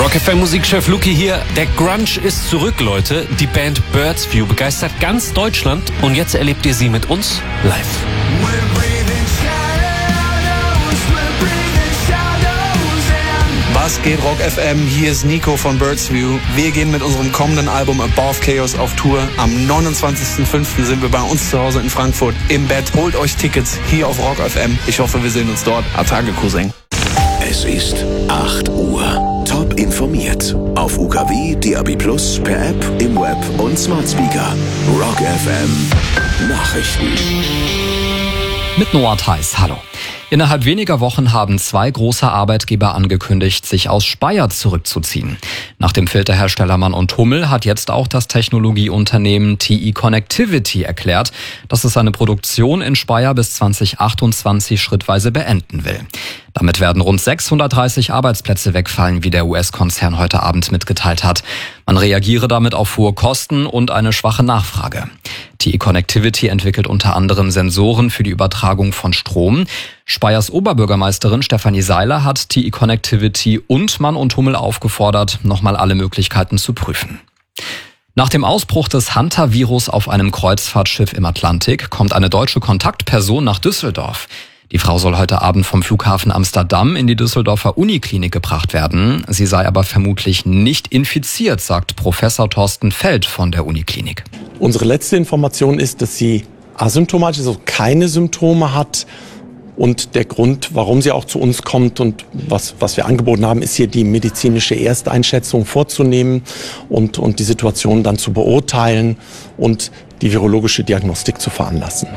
Rock FM Musikchef Luki hier. Der Grunge ist zurück, Leute. Die Band Birds View begeistert ganz Deutschland und jetzt erlebt ihr sie mit uns live. Was geht, Rock FM? Hier ist Nico von Birds View. Wir gehen mit unserem kommenden Album Above Chaos auf Tour. Am 29.05. sind wir bei uns zu Hause in Frankfurt im Bett. Holt euch Tickets hier auf Rock FM. Ich hoffe, wir sehen uns dort. Atage, Cousin. Es ist 8 Uhr. Top informiert. Auf UKW, DAB+, per App, im Web und Smart Speaker. Rock FM Nachrichten. Mit Noah Theis, hallo. Innerhalb weniger Wochen haben 2 große Arbeitgeber angekündigt, sich aus Speyer zurückzuziehen. Nach dem Filterhersteller Mann und Hummel hat jetzt auch das Technologieunternehmen TE Connectivity erklärt, dass es seine Produktion in Speyer bis 2028 schrittweise beenden will. Damit werden rund 630 Arbeitsplätze wegfallen, wie der US-Konzern heute Abend mitgeteilt hat. Man reagiere damit auf hohe Kosten und eine schwache Nachfrage. TE Connectivity entwickelt unter anderem Sensoren für die Übertragung von Strom. Speyers Oberbürgermeisterin Stefanie Seiler hat TE Connectivity und Mann und Hummel aufgefordert, nochmal alle Möglichkeiten zu prüfen. Nach dem Ausbruch des Hunter-Virus auf einem Kreuzfahrtschiff im Atlantik kommt eine deutsche Kontaktperson nach Düsseldorf. Die Frau soll heute Abend vom Flughafen Amsterdam in die Düsseldorfer Uniklinik gebracht werden. Sie sei aber vermutlich nicht infiziert, sagt Professor Thorsten Feld von der Uniklinik. Unsere letzte Information ist, dass sie asymptomatisch, also keine Symptome hat. Und der Grund, warum sie auch zu uns kommt und was wir angeboten haben, ist hier die medizinische Ersteinschätzung vorzunehmen und die Situation dann zu beurteilen und die virologische Diagnostik zu veranlassen.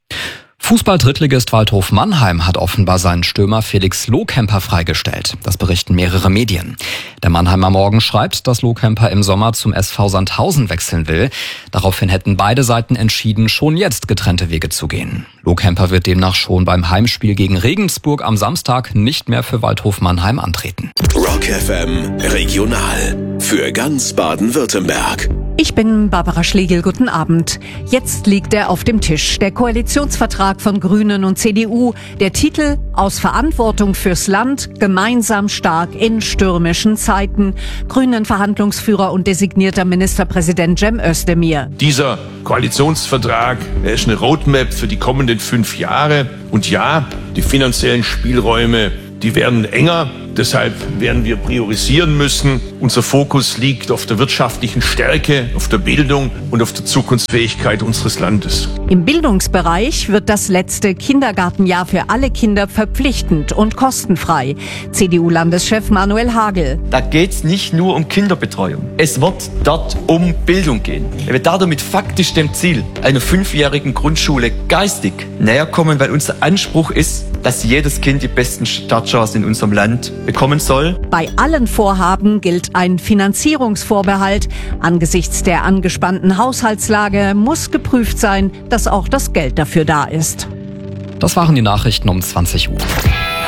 Fußball-Drittligist Waldhof Mannheim hat offenbar seinen Stürmer Felix Lohkemper freigestellt. Das berichten mehrere Medien. Der Mannheimer Morgen schreibt, dass Lohkemper im Sommer zum SV Sandhausen wechseln will. Daraufhin hätten beide Seiten entschieden, schon jetzt getrennte Wege zu gehen. Lohkemper wird demnach schon beim Heimspiel gegen Regensburg am Samstag nicht mehr für Waldhof Mannheim antreten. Rock FM Regional für ganz Baden-Württemberg. Ich bin Barbara Schlegel, guten Abend. Jetzt liegt er auf dem Tisch, der Koalitionsvertrag von Grünen und CDU. Der Titel: Aus Verantwortung fürs Land, gemeinsam stark in stürmischen Zeiten. Grünen Verhandlungsführer und designierter Ministerpräsident Cem Özdemir. Dieser Koalitionsvertrag, er ist eine Roadmap für die kommenden 5 Jahre. Und ja, die finanziellen Spielräume, die werden enger. Deshalb werden wir priorisieren müssen. Unser Fokus liegt auf der wirtschaftlichen Stärke, auf der Bildung und auf der Zukunftsfähigkeit unseres Landes. Im Bildungsbereich wird das letzte Kindergartenjahr für alle Kinder verpflichtend und kostenfrei. CDU-Landeschef Manuel Hagel. Da geht es nicht nur um Kinderbetreuung. Es wird dort um Bildung gehen. Er wird damit faktisch dem Ziel einer 5-jährigen Grundschule geistig näher kommen, weil unser Anspruch ist, dass jedes Kind die besten Startchancen in unserem Land bekommen soll. Bei allen Vorhaben gilt ein Finanzierungsvorbehalt. Angesichts der angespannten Haushaltslage muss geprüft sein, dass auch das Geld dafür da ist. Das waren die Nachrichten um 20 Uhr.